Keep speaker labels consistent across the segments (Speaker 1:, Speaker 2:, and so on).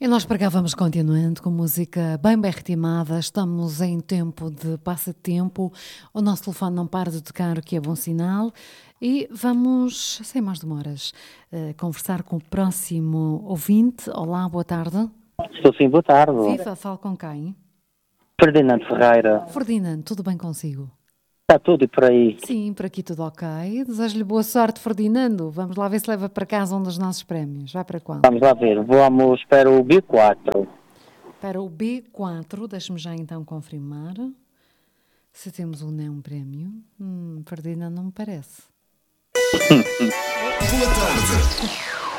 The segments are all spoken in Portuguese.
Speaker 1: E nós para cá vamos continuando com música bem ritmada. Estamos em tempo de passatempo. O nosso telefone não para de tocar, o que é bom sinal. E vamos, sem mais demoras, conversar com o próximo ouvinte. Olá, boa tarde.
Speaker 2: Estou sim, boa tarde.
Speaker 1: Viva, falo com quem?
Speaker 2: Ferdinando Ferreira.
Speaker 1: Ferdinando, tudo bem consigo?
Speaker 2: Está tudo e por aí?
Speaker 1: Sim, por aqui tudo ok. Desejo-lhe boa sorte, Ferdinando. Vamos lá ver se leva para casa um dos nossos prémios. Vai para qual?
Speaker 2: Vamos lá ver. Vamos para o B4.
Speaker 1: Para o B4, deixe-me já então confirmar se temos ou não um prémio. Ferdinando, não me parece.
Speaker 3: Boa tarde.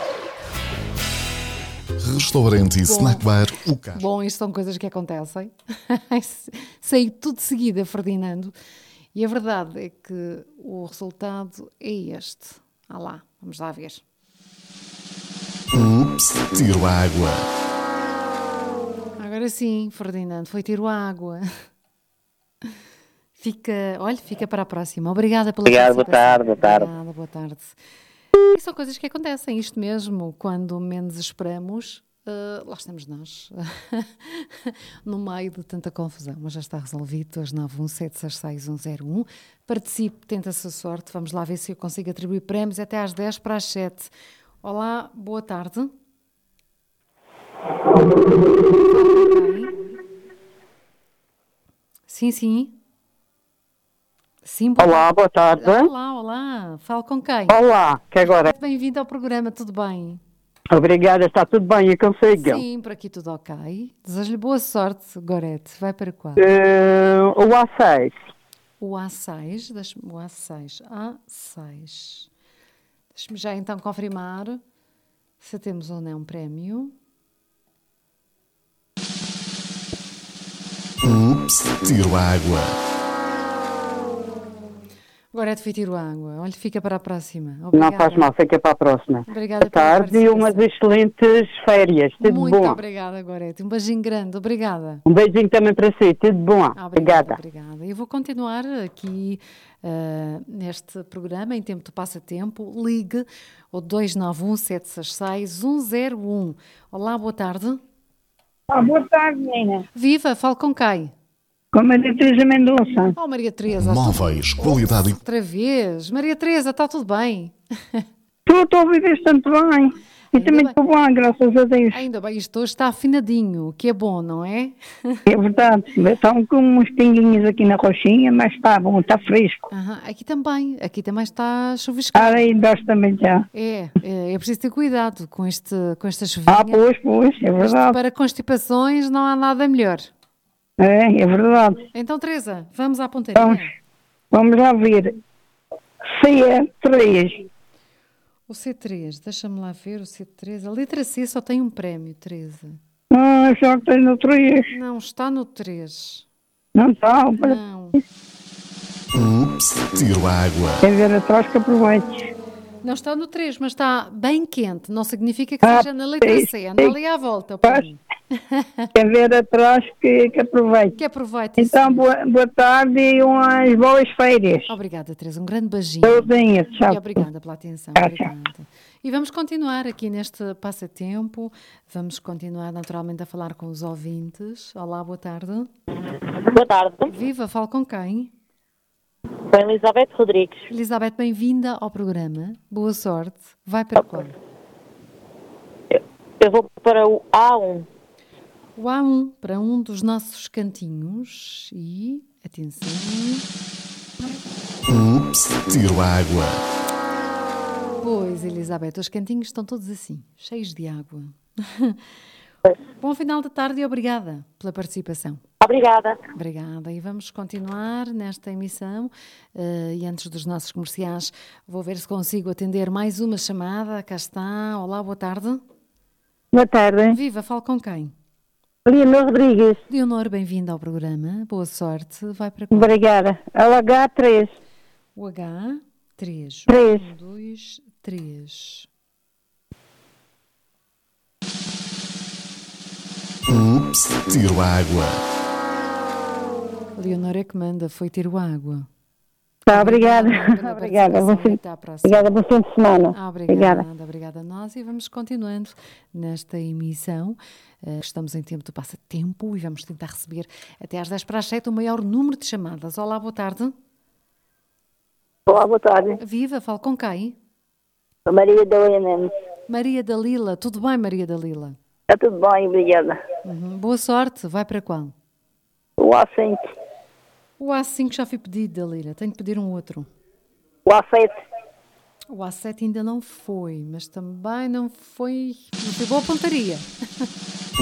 Speaker 3: Restaurante e snack bar O Carro.
Speaker 1: Bom, isto são coisas que acontecem. Saí tudo de seguida, Ferdinando. E a verdade é que o resultado é este. Ah lá, vamos lá ver.
Speaker 3: Ups, tiro água.
Speaker 1: Agora sim, Ferdinando, foi tiro água. Fica para a próxima. Obrigada pela
Speaker 2: Obrigado, boa tarde, boa tarde.
Speaker 1: Obrigada, boa tarde. E são coisas que acontecem, isto mesmo, quando menos esperamos, lá estamos nós, no meio de tanta confusão, mas já está resolvido, 291766101. Participe, tenta-se a sorte, vamos lá ver se eu consigo atribuir prémios até às 10 para as 7. Olá, boa tarde. Sim, sim. Sim,
Speaker 4: Olá, boa tarde.
Speaker 1: Olá. Falo com quem?
Speaker 4: Olá, que agora...
Speaker 1: Bem-vindo ao programa, tudo bem?
Speaker 4: Obrigada, está tudo bem e consigo?
Speaker 1: Sim, por aqui tudo ok. Desejo-lhe boa sorte, Gorete. Vai para qual?
Speaker 4: O A6.
Speaker 1: O A6, deixa-me... O A6. A6. Deixa-me já então confirmar se temos ou não um prémio.
Speaker 3: Ups, tiro água.
Speaker 1: Gorete foi tiro água. Olha, fica para a próxima. Obrigada.
Speaker 4: Não faz mal, fica para a próxima.
Speaker 1: Obrigada
Speaker 4: Boa tarde e umas excelentes férias. Tudo
Speaker 1: Muito
Speaker 4: bom?
Speaker 1: obrigada, Gorete. Um beijinho grande. Obrigada.
Speaker 4: Um beijinho também para si. Tudo bom? Obrigada.
Speaker 1: Obrigada. Eu vou continuar aqui neste programa, em tempo de passatempo. Ligue o 291-766-101. Olá, boa tarde.
Speaker 5: Boa tarde, menina.
Speaker 1: Viva, falo com quem?
Speaker 5: Com a Maria Teresa Mendonça.
Speaker 1: Oh, Maria Teresa.
Speaker 3: Móveis, qualidade.
Speaker 1: Outra vez. Maria Teresa, está tudo bem?
Speaker 5: Estou a ouvir bastante bem. E
Speaker 1: Ainda
Speaker 5: também
Speaker 1: bem.
Speaker 5: estou bem, graças a Deus.
Speaker 1: Ainda bem, isto hoje está afinadinho, o que é bom, não é?
Speaker 5: É verdade. Estão com uns pinguinhos aqui na roxinha, mas está bom, está fresco.
Speaker 1: Aqui também está chuviscado.
Speaker 5: Aí nós também já.
Speaker 1: É preciso ter cuidado com esta chuvinha.
Speaker 5: Pois, é verdade.
Speaker 1: Para constipações não há nada melhor.
Speaker 5: É verdade.
Speaker 1: Então, Teresa, vamos à pontaria.
Speaker 5: Vamos lá ver. C3.
Speaker 1: O C3, deixa-me lá ver o C3. A letra C só tem um prémio, Teresa.
Speaker 5: Já que tem no 3.
Speaker 1: Não, está no 3.
Speaker 5: Não está.
Speaker 1: Não.
Speaker 3: Ups, tiro água.
Speaker 5: Quer ver atrás que aproveites.
Speaker 1: Não está no 3, mas está bem quente. Não significa que seja na letra C. Anda ali à volta.
Speaker 5: Quer ver atrás que aproveite.
Speaker 1: Que aproveite.
Speaker 5: Então, boa tarde e umas boas férias.
Speaker 1: Obrigada, Teresa. Um grande beijinho.
Speaker 5: Saudinha, tchau.
Speaker 1: E obrigada pela atenção.
Speaker 5: Tchau.
Speaker 1: Obrigada. E vamos continuar aqui neste passatempo. Vamos continuar naturalmente a falar com os ouvintes. Olá, boa tarde.
Speaker 6: Boa tarde.
Speaker 1: Viva, falo com quem?
Speaker 6: Com Elizabeth Rodrigues.
Speaker 1: Elizabeth, bem-vinda ao programa. Boa sorte. Vai para qual?
Speaker 6: Eu vou para o A1.
Speaker 1: O A1, para um dos nossos cantinhos. E, atenção...
Speaker 3: Ups, tiro água.
Speaker 1: Pois, Elizabeth, os cantinhos estão todos assim, cheios de água. Bom final de tarde e obrigada pela participação.
Speaker 6: Obrigada.
Speaker 1: Obrigada. E vamos continuar nesta emissão. E antes dos nossos comerciais, vou ver se consigo atender mais uma chamada. Cá está. Olá, boa tarde.
Speaker 5: Boa tarde.
Speaker 1: Viva, falo com quem?
Speaker 5: Leonor Rodrigues.
Speaker 1: Leonor, bem-vinda ao programa. Boa sorte. Vai para qual?
Speaker 5: Obrigada. LH3.
Speaker 1: O H3.
Speaker 5: 3.
Speaker 1: 1, 2, 3.
Speaker 3: Ups, tiro água.
Speaker 1: Leonor é que manda, foi tiro água.
Speaker 4: Tá, obrigada.
Speaker 1: Pela
Speaker 4: Obrigada.
Speaker 1: participação e até à próxima.
Speaker 4: Obrigada, bom fim de semana.
Speaker 1: Obrigada a nós e vamos continuando nesta emissão. Estamos em tempo do passatempo e vamos tentar receber até às 10 para as 7 o maior número de chamadas. Olá, boa tarde.
Speaker 7: Olá, boa tarde.
Speaker 1: Viva, falo com quem?
Speaker 7: A Maria da Lena.
Speaker 1: Maria Dalila. Tudo bem, Maria Dalila?
Speaker 7: Está tudo bem, obrigada.
Speaker 1: Boa sorte. Vai para qual?
Speaker 7: O A5.
Speaker 1: O A5 já foi pedido, Dalila. Tenho que pedir um outro.
Speaker 7: O A7.
Speaker 1: O A7 ainda não foi, mas também não foi boa pontaria.